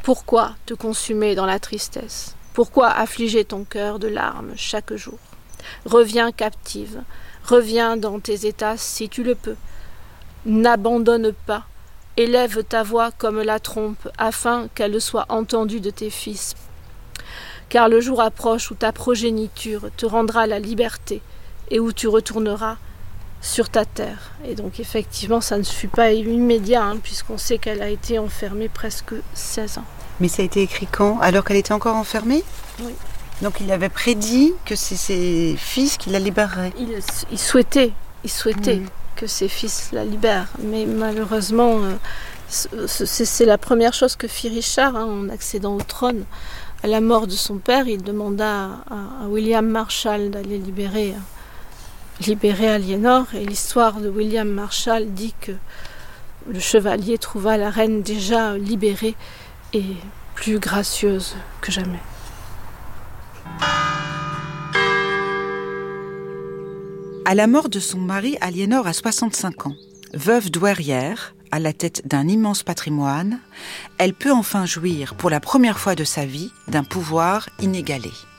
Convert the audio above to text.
Pourquoi te consumer dans la tristesse? Pourquoi affliger ton cœur de larmes chaque jour? Reviens captive, reviens dans tes états si tu le peux. N'abandonne pas, élève ta voix comme la trompe, afin qu'elle soit entendue de tes fils. Car le jour approche où ta progéniture te rendra la liberté et où tu retourneras sur ta terre. Et donc effectivement, ça ne fut pas immédiat, puisqu'on sait qu'elle a été enfermée presque 16 ans. Mais ça a été écrit quand? Alors qu'elle était encore enfermée? Oui. Donc il avait prédit que c'est ses fils qui la libéreraient. Il souhaitait que ses fils la libèrent. Mais malheureusement, c'est la première chose que fit Richard en accédant au trône. À la mort de son père, il demanda à William Marshall d'aller libérer Aliénor. Et l'histoire de William Marshall dit que le chevalier trouva la reine déjà libérée et plus gracieuse que jamais. À la mort de son mari, Aliénor a 65 ans. Veuve douairière, à la tête d'un immense patrimoine, elle peut enfin jouir, pour la première fois de sa vie, d'un pouvoir inégalé.